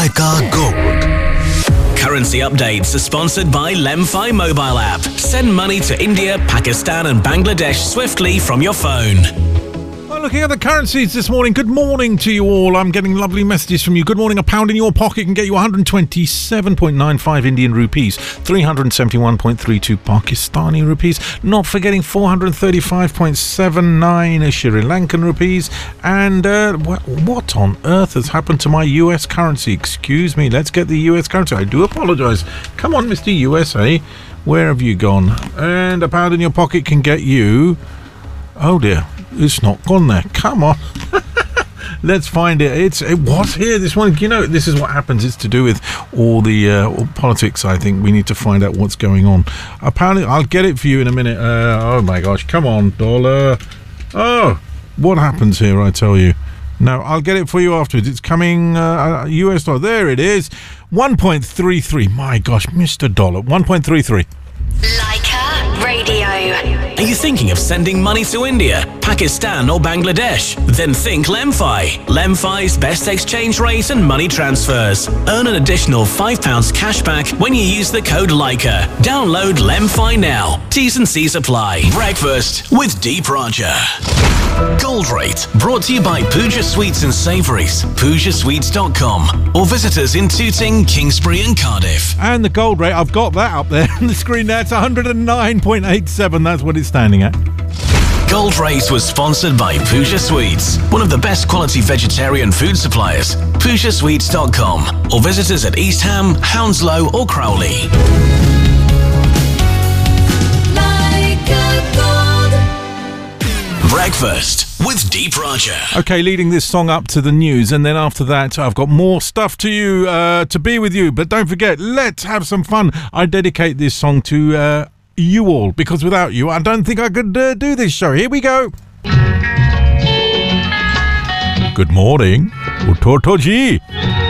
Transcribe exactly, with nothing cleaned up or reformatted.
Leica Gold. Currency updates are sponsored by Lemfi mobile app. Send money to India, Pakistan and Bangladesh swiftly from your phone. Well, looking at the currencies this morning, good morning to you all. I'm getting lovely messages from you. Good morning. A pound in your pocket can get you one hundred twenty-seven point nine five Indian rupees, three hundred seventy-one point three two Pakistani rupees, not forgetting four hundred thirty-five point seven nine Sri Lankan rupees. And uh, wh- what on earth has happened to my U S currency? Excuse me, let's get the U S currency. I do apologise. Come on, Mister U S A. Where have you gone? And a pound in your pocket can get you... Oh dear, it's not gone there. Come on. Let's find it. It's it was here this one. You know, this is what happens. It's to do with all the uh, all politics. I think we need to find out what's going on. Apparently, I'll get it for you in a minute. Uh, oh my gosh, come on, dollar. Oh, what happens here? I tell you. No, I'll get it for you afterwards. It's coming. Uh, U S dollar. There it is. one point three three. My gosh, Mister Dollar. one point three three. Leica Radio. Are you thinking of sending money to India, Pakistan or Bangladesh? Then think Lemfi. Lemfi's best exchange rate and money transfers. Earn an additional five pounds cash back when you use the code Leica. Download Lemfi now. T's and C's apply. Breakfast with Deep Roger. Gold Rate, brought to you by Pooja Sweets and Savouries, pooja sweets dot com, or visit us in Tooting, Kingsbury and Cardiff. And the gold rate, I've got that up there on the screen there. It's one hundred nine point eight seven. That's what it's standing at. Gold Rate was sponsored by Pooja Sweets, one of the best quality vegetarian food suppliers. pooja sweets dot com, or visit us at East Ham, Hounslow or Crowley. Breakfast with Deep Roger. Okay, leading this song up to the news, and then after that I've got more stuff to you, uh, to be with you. But don't forget, let's have some fun. I dedicate this song to uh, you all, because without you I don't think I could uh, do this show. Here we go. Good morning, Utotoji.